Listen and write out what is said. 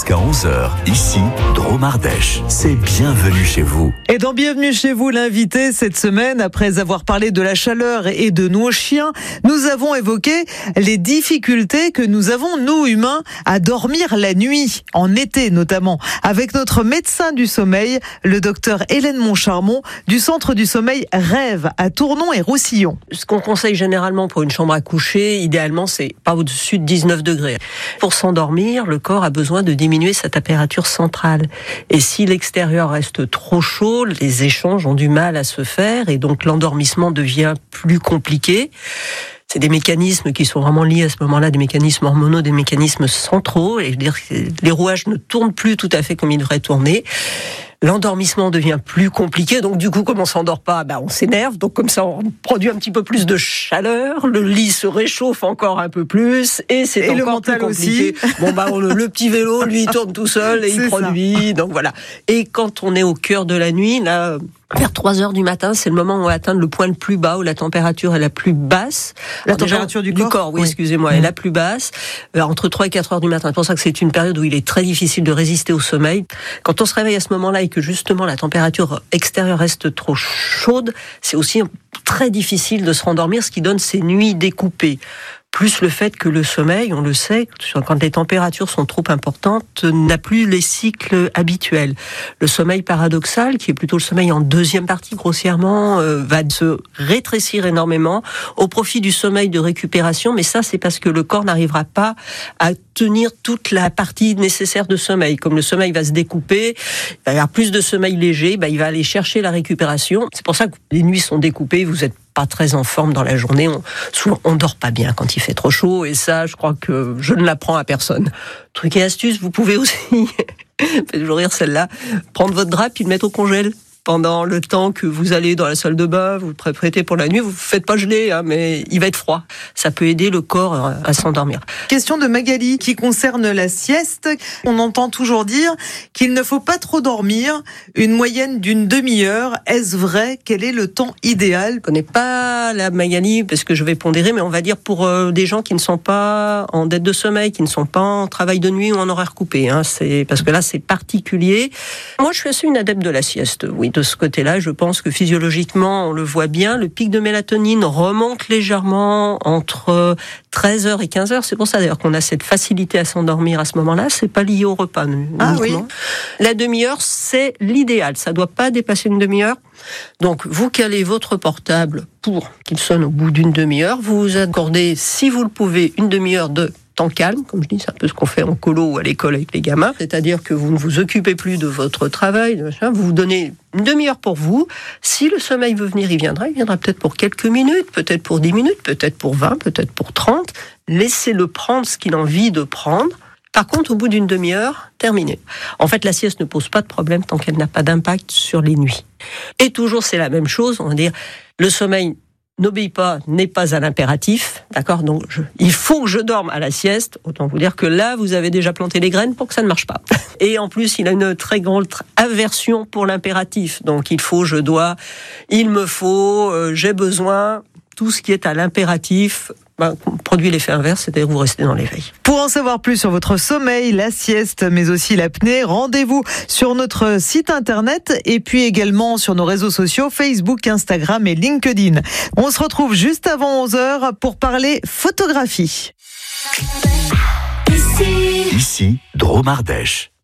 jusqu'à 11h. Ici, Drôme Ardèche. C'est bienvenue chez vous. Et dans Bienvenue chez vous, l'invité cette semaine, après avoir parlé de la chaleur et de nos chiens, nous avons évoqué les difficultés que nous avons, nous humains, à dormir la nuit, en été notamment, avec notre médecin du sommeil, le docteur Hélène Moncharmont, du Centre du sommeil Rêve à Tournon et Roussillon. Ce qu'on conseille généralement pour une chambre à coucher, idéalement, c'est pas au-dessus de 19 degrés. Pour s'endormir, le corps a besoin de diminuer sa température centrale. Et si l'extérieur reste trop chaud, les échanges ont du mal à se faire et donc l'endormissement devient plus compliqué. C'est des mécanismes qui sont vraiment liés à ce moment-là, des mécanismes hormonaux, des mécanismes centraux. Et je veux dire, les rouages ne tournent plus tout à fait comme ils devraient tourner. L'endormissement devient plus compliqué, donc du coup, comme on s'endort pas, on s'énerve, donc comme ça, on produit un petit peu plus de chaleur, le lit se réchauffe encore un peu plus, et c'est encore le mental plus compliqué. Aussi. Le petit vélo, lui, il tourne tout seul, et il produit, donc voilà. Et quand on est au cœur de la nuit, là, vers 3h du matin, c'est le moment où on va atteindre le point le plus bas, où la température est la plus basse. La température du corps, oui, excusez-moi, est la plus basse, entre 3 et 4h du matin. C'est pour ça que c'est une période où il est très difficile de résister au sommeil. Quand on se réveille à ce moment-là et que justement la température extérieure reste trop chaude, c'est aussi très difficile de se rendormir, ce qui donne ces nuits découpées. Plus le fait que le sommeil, on le sait, quand les températures sont trop importantes, n'a plus les cycles habituels. Le sommeil paradoxal, qui est plutôt le sommeil en deuxième partie grossièrement, va se rétrécir énormément au profit du sommeil de récupération, mais ça c'est parce que le corps n'arrivera pas à tenir toute la partie nécessaire de sommeil. Comme le sommeil va se découper, il va y avoir plus de sommeil léger, il va aller chercher la récupération. C'est pour ça que les nuits sont découpées, vous êtes pas très en forme dans la journée, on dort pas bien quand il fait trop chaud, et ça, je crois que je ne l'apprends à personne. Truc et astuce, vous pouvez aussi, faites toujours rire celle-là, prendre votre drap puis le mettre au congèle. Pendant le temps que vous allez dans la salle de bain, vous le prêtez pour la nuit, vous ne faites pas geler, mais il va être froid. Ça peut aider le corps à s'endormir. Question de Magali qui concerne la sieste. On entend toujours dire qu'il ne faut pas trop dormir, une moyenne d'une demi-heure. Est-ce vrai? Quel est le temps idéal? Je ne connais pas la Magali parce que je vais pondérer, mais on va dire pour des gens qui ne sont pas en dette de sommeil, qui ne sont pas en travail de nuit ou en horaire coupé. C'est parce que là, c'est particulier. Moi, je suis assez une adepte de la sieste, oui. De ce côté-là, je pense que physiologiquement, on le voit bien, le pic de mélatonine remonte légèrement entre 13h et 15h. C'est pour ça d'ailleurs qu'on a cette facilité à s'endormir à ce moment-là. C'est pas lié au repas uniquement. Oui. La demi-heure, c'est l'idéal. Ça doit pas dépasser une demi-heure. Donc, vous calez votre portable pour qu'il sonne au bout d'une demi-heure. Vous vous accordez, si vous le pouvez, une demi-heure de temps calme, comme je dis, c'est un peu ce qu'on fait en colo ou à l'école avec les gamins, c'est-à-dire que vous ne vous occupez plus de votre travail, vous vous donnez une demi-heure pour vous. Si le sommeil veut venir, il viendra peut-être pour quelques minutes, peut-être pour 10 minutes, peut-être pour 20, peut-être pour 30. Laissez-le prendre ce qu'il a envie de prendre. Par contre, au bout d'une demi-heure, terminé. En fait, la sieste ne pose pas de problème tant qu'elle n'a pas d'impact sur les nuits. Et toujours, c'est la même chose, on va dire, le sommeil n'obéit pas, n'est pas à l'impératif, d'accord? Donc, il faut que je dorme à la sieste. Autant vous dire que là, vous avez déjà planté les graines pour que ça ne marche pas. Et en plus, il a une très grande aversion pour l'impératif. Donc, il faut, je dois, il me faut, j'ai besoin. Tout ce qui est à l'impératif produit l'effet inverse, c'est-à-dire que vous restez dans l'éveil. Pour en savoir plus sur votre sommeil, la sieste, mais aussi l'apnée, rendez-vous sur notre site internet et puis également sur nos réseaux sociaux, Facebook, Instagram et LinkedIn. On se retrouve juste avant 11h pour parler photographie. Ici, Drôme Ardèche.